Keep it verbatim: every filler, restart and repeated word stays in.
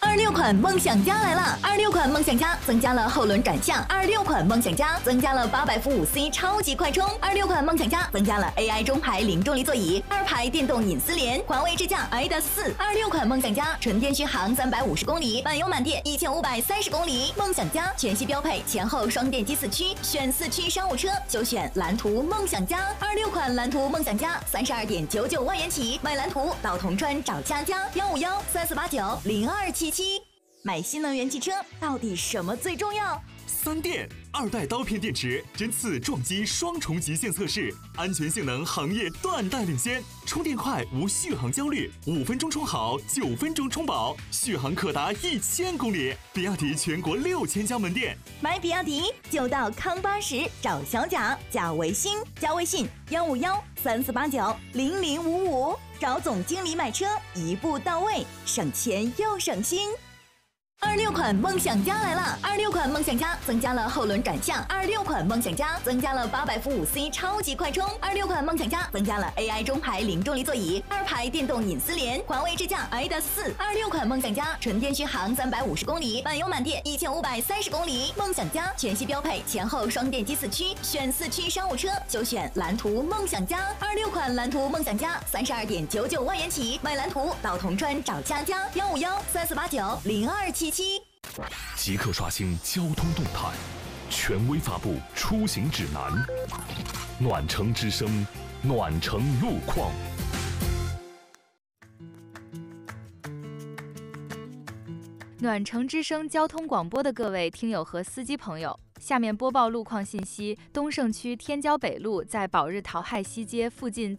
二六款梦想家来了！二六款梦想家增加了后轮转向，二六款梦想家增加了八百伏五 C 超级快充，二六款梦想家增加了 A I 中排零重力座椅，二排电动隐私联，华为智驾 i 达四。二六款梦想家纯电续航三百五十公里，满油满电一千五百三十公里。梦想家全系标配前后双电机四驱，选四驱商务车就选蓝图梦想家。二六款蓝图梦想家三十二点九九万元起，买蓝图到铜川找佳佳，幺五幺三四八九零二七七。买新能源汽车到底什么最重要？ 三电二代刀片电池针刺撞击双重极限测试，安全性能行业断代领先，充电快无续航焦虑，五分钟充好，九分钟充饱，续航可达一千公里。比亚迪全国六千家门店， 买比亚迪就到康巴什找小贾，加微信，加微信幺五幺三四八九零零五五，找总经理买车一步到位，省钱又省心。二六款梦想家来了！二六款梦想家增加了后轮转向，二六款梦想家增加了八百伏五 C 超级快充，二六款梦想家增加了 A I 中排零重力座椅，二排电动隐私联，华为智驾 i 达四。二六款梦想家纯电续航三百五十公里，满油满电一千五百三十公里。梦想家全系标配前后双电机四驱，选四驱商务车就选蓝图梦想家。二六款蓝图梦想家三十二点九九万元起，买蓝图到铜川找佳佳，幺五幺三四八九零二七七。 即刻刷新交通动态，权威发布出行指南。暖城之声，暖城路况。 暖城之声交通广播的各位听友和司机朋友，下面播报路况信息：东胜区天骄北路在宝日淘亥西街附近